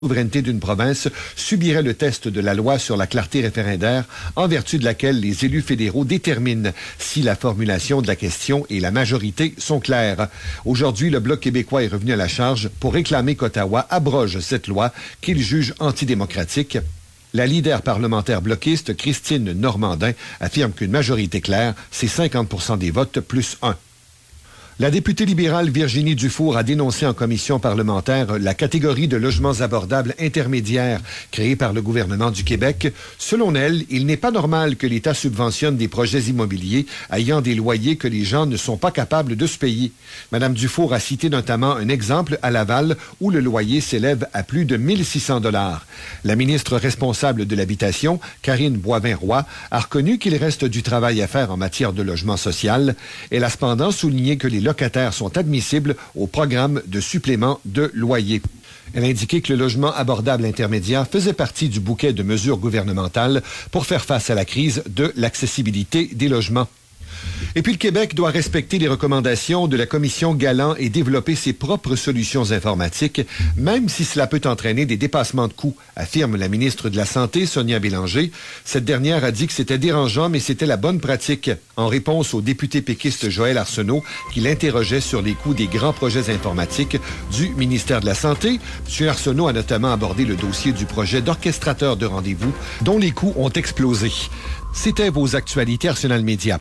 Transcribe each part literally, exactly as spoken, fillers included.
souveraineté d'une province subirait le test de la loi sur la clarté référendaire, en vertu de laquelle les élus fédéraux déterminent si la formulation de la question et la majorité sont claires. Aujourd'hui, le Bloc québécois est revenu à la charge pour réclamer qu'Ottawa abroge cette loi qu'il juge antidémocratique. La leader parlementaire bloquiste, Christine Normandin, affirme qu'une majorité claire, c'est cinquante pour cent des votes plus un. La députée libérale Virginie Dufour a dénoncé en commission parlementaire la catégorie de logements abordables intermédiaires créée par le gouvernement du Québec. Selon elle, il n'est pas normal que l'État subventionne des projets immobiliers ayant des loyers que les gens ne sont pas capables de se payer. Madame Dufour a cité notamment un exemple à Laval où le loyer s'élève à plus de mille six cents dollars. La ministre responsable de l'habitation, Karine Boivin-Roy, a reconnu qu'il reste du travail à faire en matière de logement social. Elle a cependant souligné que les locataires sont admissibles au programme de supplément de loyer. Elle a indiqué que le logement abordable intermédiaire faisait partie du bouquet de mesures gouvernementales pour faire face à la crise de l'accessibilité des logements. Et puis le Québec doit respecter les recommandations de la Commission Galland et développer ses propres solutions informatiques, même si cela peut entraîner des dépassements de coûts, affirme la ministre de la Santé, Sonia Bélanger. Cette dernière a dit que c'était dérangeant, mais c'était la bonne pratique, en réponse au député péquiste Joël Arsenault, qui l'interrogeait sur les coûts des grands projets informatiques du ministère de la Santé. M. Arsenault a notamment abordé le dossier du projet d'orchestrateur de rendez-vous, dont les coûts ont explosé. C'était vos actualités Arsenal Média.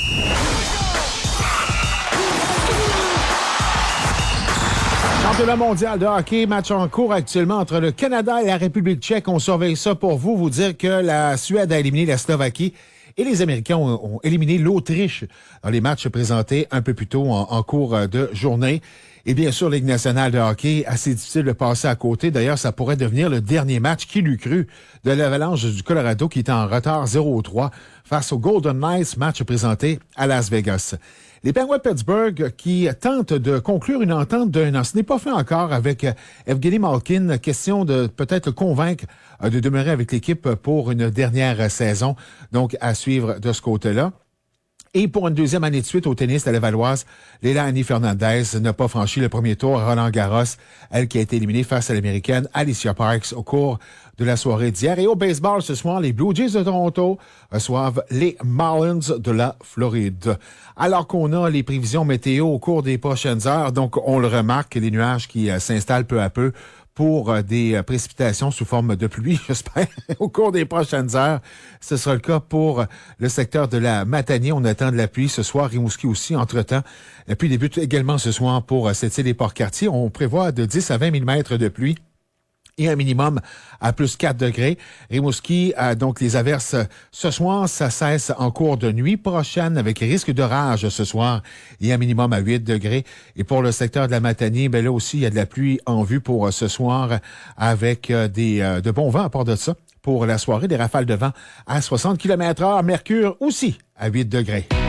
Championnat mondial de hockey, match en cours actuellement entre le Canada et la République tchèque. On surveille ça pour vous, vous dire que la Suède a éliminé la Slovaquie et les Américains ont, ont éliminé l'Autriche dans les matchs présentés un peu plus tôt en, en cours de journée. Et bien sûr, Ligue nationale de hockey, assez difficile de passer à côté. D'ailleurs, ça pourrait devenir le dernier match, qui l'eût cru, de l'Avalanche du Colorado qui est en retard zéro trois face aux Golden Knights, match présenté à Las Vegas. Les Penguins de Pittsburgh qui tentent de conclure une entente d'un an. Ce n'est pas fait encore avec Evgeny Malkin. Question de peut-être convaincre de demeurer avec l'équipe pour une dernière saison. Donc, à suivre de ce côté-là. Et pour une deuxième année de suite au tennis à Lavalloise, Leilani Fernandez n'a pas franchi le premier tour à Roland-Garros, elle qui a été éliminée face à l'Américaine Alicia Parks au cours de la soirée d'hier. Et au baseball ce soir, les Blue Jays de Toronto reçoivent les Marlins de la Floride. Alors qu'on a les prévisions météo au cours des prochaines heures, donc on le remarque, les nuages qui euh, s'installent peu à peu pour euh, des euh, précipitations sous forme de pluie, j'espère, au cours des prochaines heures. Ce sera le cas pour le secteur de la Matanie. On attend de la pluie ce soir, Rimouski aussi, entre-temps. La pluie débute également ce soir pour Sept-Îles et Port-Cartier. On prévoit de dix à vingt millimètres de pluie et un minimum à plus quatre degrés. Rimouski, a donc les averses ce soir, ça cesse en cours de nuit prochaine avec risque d'orage ce soir et un minimum à huit degrés. Et pour le secteur de la Matanie, ben là aussi, il y a de la pluie en vue pour ce soir avec des euh, de bons vents à part de ça. Pour la soirée, des rafales de vent à soixante kilomètres heure, mercure aussi à huit degrés.